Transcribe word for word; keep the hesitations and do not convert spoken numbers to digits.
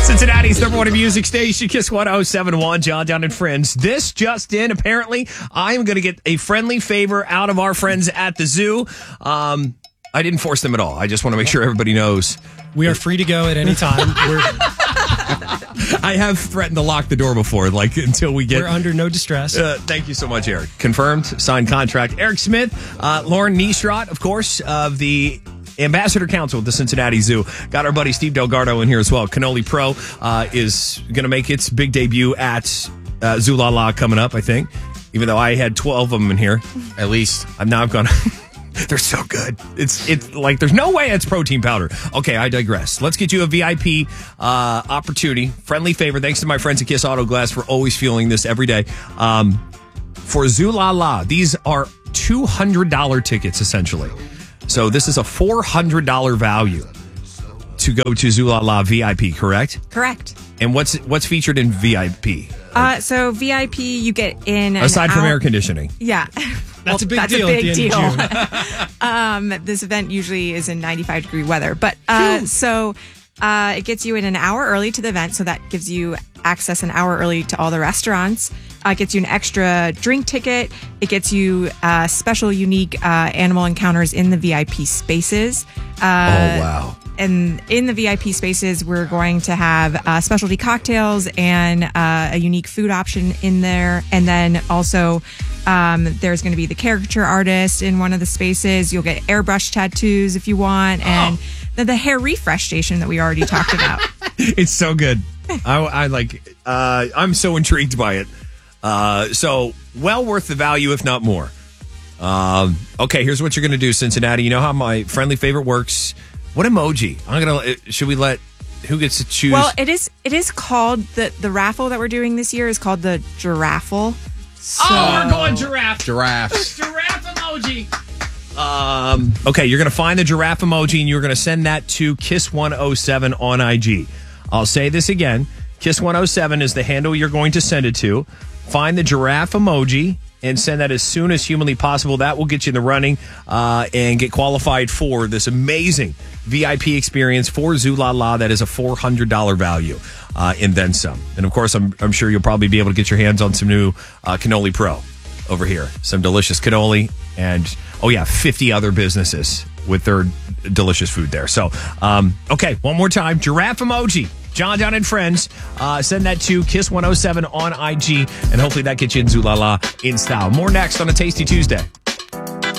Cincinnati's number one music station, Kiss one oh seven point one, John Down and Friends. This just in, apparently, I'm going to get a friendly favor out of our friends at the zoo. Um, I didn't force them at all. I just want to make sure everybody knows. We are free to go at any time. We're, I have threatened to lock the door before, like, until we get... we're under no distress. Uh, thank you so much, Eric. Confirmed, signed contract. Eric Smith, uh, Lauren Niestrott, of course, of the... Ambassador Council at the Cincinnati Zoo. Got our buddy Steve Delgardo in here as well. Cannoli Pro uh, is going to make its big debut at uh, Zoo La La coming up, I think. Even though I had twelve of them in here. At least. I'm now going to... They're so good. It's it's like there's no way it's protein powder. Okay, I digress. Let's get you a V I P uh, opportunity. Friendly favor. Thanks to my friends at Kiss Auto Glass for always fueling this every day. Um, for Zoo La La, these are two hundred dollars tickets, essentially. So this is a four hundred dollars value to go to Zoo La La V I P, correct? Correct. And what's what's featured in V I P? Uh, so V I P, you get in... Aside from hour- air conditioning. Yeah. That's a big that's deal a at big the deal. end of June. um, this event usually is in ninety-five degree weather. But uh, so uh, it gets you in an hour early to the event. So that gives you access an hour early to all the restaurants. Uh, it gets you an extra drink ticket. It gets you uh, special, unique uh, animal encounters in the V I P spaces. Uh, Oh, wow. And in the V I P spaces, we're going to have uh, specialty cocktails and uh, a unique food option in there. And then also, um, there's going to be the caricature artist in one of the spaces. You'll get airbrush tattoos if you want. And Oh. the, the hair refresh station that we already talked about. It's so good. I, I like. Uh, I'm so intrigued by it. Uh, so well worth the value, if not more. Um, okay, here's what you're going to do, Cincinnati. You know how my friendly favorite works. What emoji? I'm gonna. Should we let? Who gets to choose? Well, it is it is called the the raffle that we're doing this year is called the Giraffle. So, oh, we're going giraffe. Giraffes. Giraffe emoji. Um, okay, you're going to find the giraffe emoji and you're going to send that to Kiss one oh seven on I G. I'll say this again. Kiss one oh seven is the handle you're going to send it to. Find the giraffe emoji and send that as soon as humanly possible. That will get you in the running uh, and get qualified for this amazing V I P experience for Zoo La La. That is a four hundred dollars value uh, and then some. And, of course, I'm, I'm sure you'll probably be able to get your hands on some new uh, Cannoli Pro over here. Some delicious cannoli and, oh, yeah, fifty other businesses with their delicious food there. So, um, okay, one more time. Giraffe emoji. John Down and Friends. Uh, send that to Kiss one oh seven on I G, and hopefully that gets you in Zoo La La in style. More next on a Tasty Tuesday.